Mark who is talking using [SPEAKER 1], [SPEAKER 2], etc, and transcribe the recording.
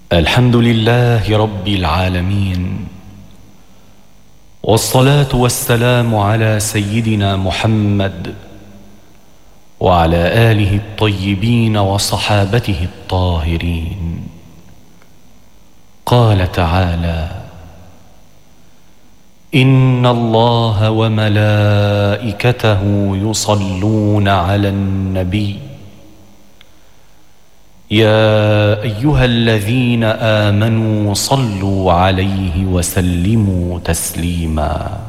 [SPEAKER 1] الحمد لله رب العالمين، والصلاة والسلام على سيدنا محمد وعلى آله الطيبين وصحابته الطاهرين. قال تعالى: إن الله وملائكته يصلون على النبي يا أيها الذين آمنوا صلوا عليه وسلموا تسليما.